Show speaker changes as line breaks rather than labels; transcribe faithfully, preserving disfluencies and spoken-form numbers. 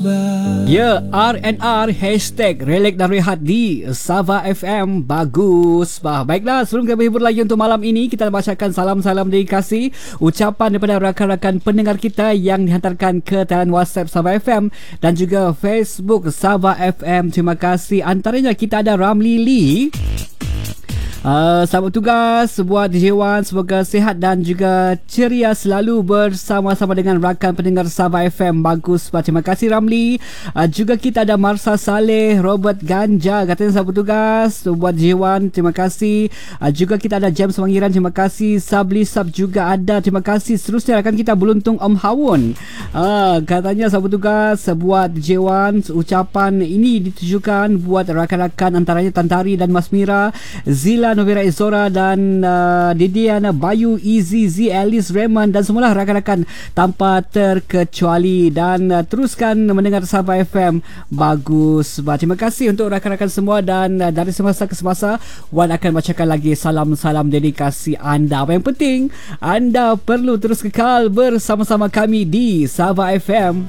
Ya, R and R Hashtag Relax dan Rehat di Sabah F M. Bagus bah. Baiklah, sebelum kita berhibur lagi untuk malam ini, kita bacakan salam-salam dedikasi, ucapan daripada rakan-rakan pendengar kita yang dihantarkan ke talian WhatsApp Sabah F M dan juga Facebook Sabah F M. Terima kasih. Antaranya kita ada Ramli Lee. Uh, selamat tugas buat D J Wan, semoga sihat dan juga ceria selalu bersama-sama dengan rakan pendengar Sabah F M. Bagus, terima kasih Ramli. Uh, juga kita ada Marsa Saleh, Robert Ganja, katanya selamat tugas buat D J Wan, terima kasih. Uh, juga kita ada James Wangiran, terima kasih. Sabli Sab juga ada, terima kasih. Seterusnya rakan kita Beruntung Om Hawun, uh, katanya selamat tugas buat D J Wan. Ucapan ini ditujukan buat rakan-rakan antaranya Tantari dan Mas Mira, Zila, Novira Izora dan uh, Didiana, Bayu, Easy, Z, Alice, Raymond dan semualah rakan-rakan tanpa terkecuali. Dan uh, teruskan mendengar Sabah F M. Bagus. Terima kasih untuk rakan-rakan semua dan uh, dari semasa ke semasa Wan akan bacakan lagi salam-salam dedikasi anda. Apa yang penting, anda perlu terus kekal bersama-sama kami di Sabah F M.